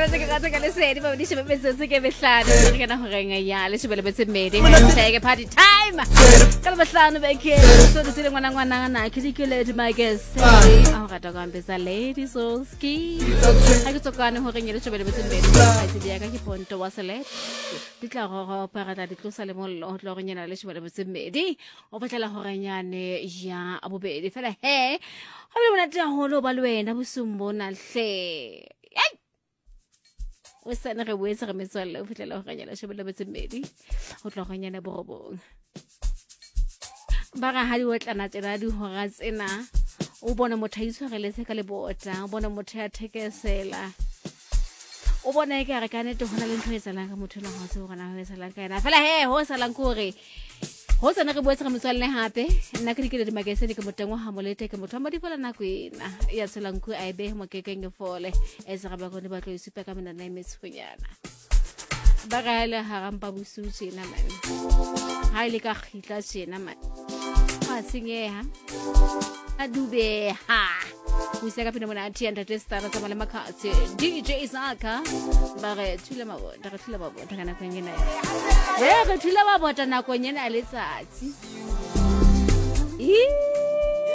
ka le sedi ba di shebe metsotso ke behlano re kana ho renga ya le shebe le betse medi take party time ka behlano be ke so di sile ngwana na ke di ke le di magese a rata ka mbetsa lady soski ha ke tsokane ho renga le shebe le betse medi ha di ya ka ke ponto wa sele di tla go parata di tlosa le mollo ho tlo renyana le shebe le betse medi o batlela ho renyane ya abobedi fela he ha le bona tla ho lo ba le wena bosumbo na hle o sana re boetse re metswalle o fitlela go ganyela shebele betse medi o tlo ganyana borobong ba ga ha di otlana tsena di hora tsena o bona motho a itshwareletse ka lebota o bona motho ya thekesela o bona ke re ka nete hona le ntho e tsalang ka motho le go se gona ho etsalang ka ena fela he ho salang kore ho tsena re boetse re metswalle hape nna ke dikele di magazine ke motengwa ha molete ke motho a madi fola nako ena ya tselang ku a ebe mo kekeng e fole e se ga ba gone ba tlo isupa ka mena na emetshunyana ba ga ile ha rampa busuchi na man ha ile ka khitla tsena man ha singeha a dube ha Useka pina mona anti anda testa na sama le makatsi DJ Zaka ba re thula mabota kana kwengena ya re thula mabota na konyena letsatsi